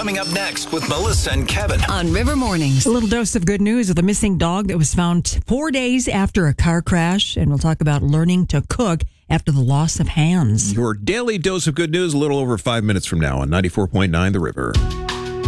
Coming up next with Melissa and Kevin on River Mornings. A little dose of good news with a missing dog that was found 4 days after a car crash. And we'll talk about learning to cook after the loss of hands. Your daily dose of good news a little over 5 minutes from now on 94.9 The River.